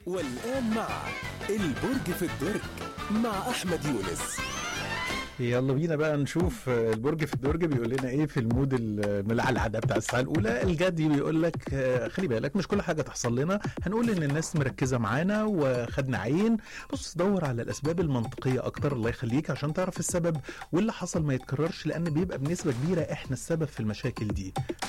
والآن مع البرج في الدرج مع أحمد يونس. يلا بينا بقى نشوف البرج في الدرج بيقول لنا ايه في المود الملعلع ده بتاع الساعه الاولى. الجدي بيقول لك خلي بالك مش كل حاجه تحصل لنا هنقول ان الناس مركزه معانا وخدنا عين. بص دور على الاسباب المنطقيه اكتر الله يخليك عشان تعرف السبب واللي حصل ما يتكررش، لان بيبقى بنسبه كبيره احنا السبب في المشاكل دي.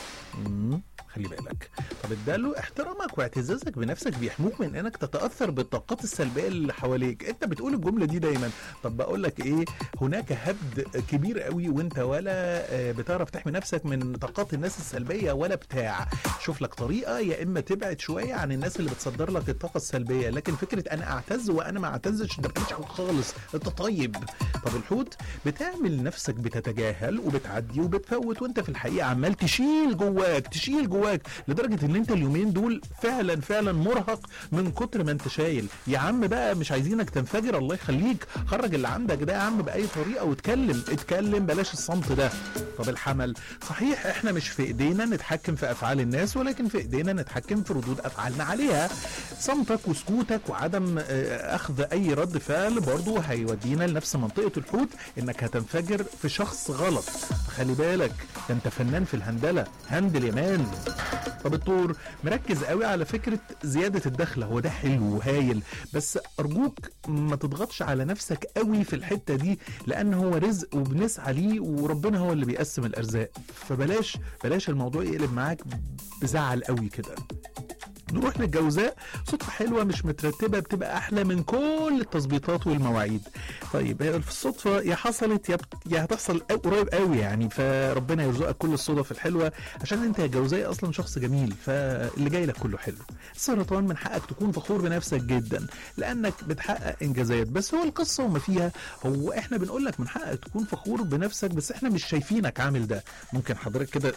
خلي بالك. طب اداله احترامك واعتزازك بنفسك بيحموك من انك تتاثر بالطاقات السلبيه اللي حواليك. انت بتقول الجمله دي دايما. طب بقول لك ايه، هناك هبد كبير قوي وانت ولا بتعرف تحمي نفسك من طاقات الناس السلبيه ولا بتاع. شوف لك طريقه، يا اما تبعد شويه عن الناس اللي بتصدر لك الطاقه السلبيه، لكن فكره انا اعتز وانا ما اعتزش ده مش خالص. انت طيب. طب الحوت بتعمل نفسك بتتجاهل وبتعدي وبتفوت وانت في الحقيقه عمال تشيل جواك لدرجه ان انت اليومين دول فعلا مرهق من كتر ما انت شايل. يا عم بقى مش عايزينك تنفجر، الله يخليك خرج اللي عندك ده يا عم باي طريقه واتكلم بلاش الصمت ده. طب الحمل صحيح احنا مش في ايدينا نتحكم في افعال الناس، ولكن في ايدينا نتحكم في ردود افعالنا عليها. صمتك وسكوتك وعدم اخذ اي رد فعل برضو هيودينا لنفس منطقه الحوت، انك هتنفجر في شخص غلط. خلي بالك ده انت فنان في الهندله، هندل يا مان. طب الطور مركز قوي على فكرة زيادة الدخل، هو ده حلو وهايل، بس أرجوك ما تضغطش على نفسك قوي في الحتة دي، لأن هو رزق وبنسعى ليه وربنا هو اللي بيقسم الأرزاق. فبلاش الموضوع يقلب معاك بزعل قوي كده. نروح للجوزاء. صدفة حلوة مش مترتبة بتبقى أحلى من كل التظبيطات والمواعيد. طيب في الصدفة يا حصلت يا هتحصل قريب قوي يعني، فربنا يرزقك كل الصدف الحلوة عشان انت يا جوزاء أصلا شخص جميل، فاللي جاي لك كله حلو. السرطان من حقك تكون فخور بنفسك جدا لأنك بتحقق إنجازات، بس هو القصة وما فيها هو احنا بنقول لك من حقك تكون فخور بنفسك بس احنا مش شايفينك عامل ده. ممكن حضرتك كده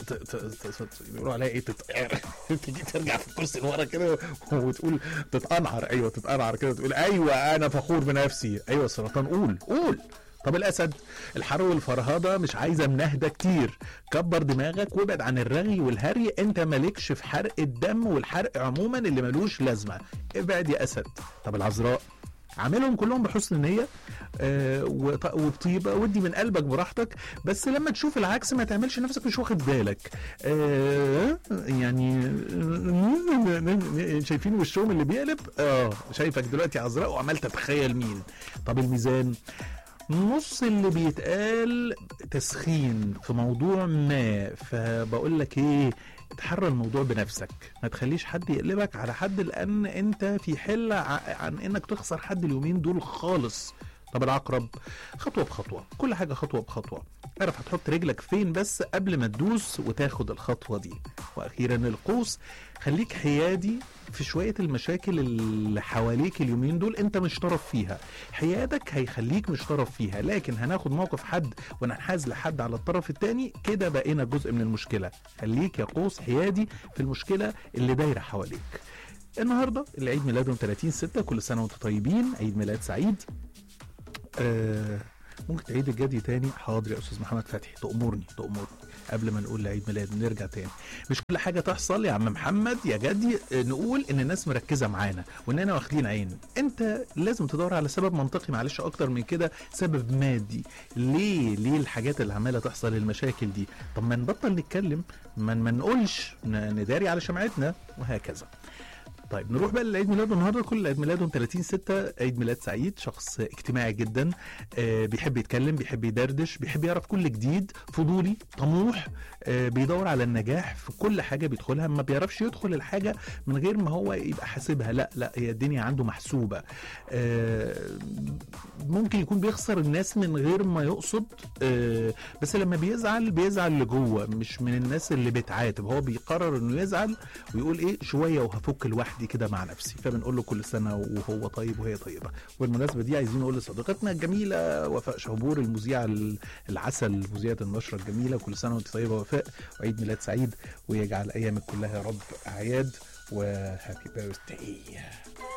بيقولوا عليها ايه، تيجي ترجع في الكرسي لورا كده وتقول تتقنعر. ايوه تتقنعر كده تقول ايوه انا فخور بنفسي. ايوه السرطان قول. طب الاسد الحر والفرهده مش عايزه منهده كتير، كبر دماغك وابعد عن الرغي والهري، انت مالكش في حرق الدم والحرق عموما اللي ملوش لازمه، ابعد يا اسد. طب العذراء عاملهم كلهم بحسن نية وبطيبة، ودي من قلبك براحتك، بس لما تشوف العكس ما تعملش نفسك مش واخد بالك. يعني شايفين وشهم اللي بيقلب. شايفك دلوقتي عذراء وعمال تتخيل مين. طب الميزان نص اللي بيتقال تسخين في موضوع ما، فبقول لك ايه، تحرر الموضوع بنفسك، ما تخليش حد يقلبك على حد، لان انت في حل عن انك تخسر حد اليومين دول خالص. طب العقرب خطوة بخطوة، كل حاجة خطوة بخطوة، اعرف هتحط رجلك فين بس قبل ما تدوس وتاخد الخطوة دي. واخيرا القوس خليك حيادي في شوية المشاكل اللي حواليك اليومين دول، انت مش طرف فيها، حيادك هيخليك مش طرف فيها، لكن هناخد موقف حد وننحاز لحد على الطرف التاني كده بقينا جزء من المشكلة. خليك يا قوس حيادي في المشكلة اللي دايرة حواليك. النهاردة اللي عيد ميلادهم 30/6، كل سنة وانتم طيبين، عيد ميلاد سعيد. ممكن تعيد الجدي تاني؟ حاضر يا استاذ محمد فتحي، تأمرني قبل ما نقول لعيد ميلاد نرجع تاني. مش كل حاجه تحصل يا عم محمد يا جدي نقول ان الناس مركزه معانا واننا واخدين عين. انت لازم تدور على سبب منطقي، معلش اكتر من كده سبب مادي. ليه الحاجات اللي عماله تحصل المشاكل دي؟ طب ما نبطل نتكلم، ما نقولش، نداري على شمعتنا وهكذا. طيب نروح بقى لعيد ميلاده النهارده. كل عيد ميلادهم 30/6، عيد ميلاد سعيد، شخص اجتماعي جدا، بيحب يتكلم، بيحب يدردش، بيحب يعرف كل جديد، فضولي، طموح، بيدور على النجاح في كل حاجه بيدخلها، ما بيعرفش يدخل الحاجه من غير ما هو يبقى حاسبها، لا هي الدنيا عنده محسوبه. ممكن يكون بيخسر الناس من غير ما يقصد، بس لما بيزعل لجوه، مش من الناس اللي بتعاتب، هو بيقرر انه يزعل ويقول ايه شويه وهفك لوحدي كده مع نفسي. فبنقول له كل سنه وهو طيب وهي طيبه. والمناسبه دي عايزين نقول لصديقتنا الجميله وفاء شهبور، المذيعه العسل، مذيعه النشره الجميله، كل سنه وانت طيبه وفاء، وعيد ميلاد سعيد، ويجعل ايامك كلها يا رب اعياد، وهابي بيرثداي.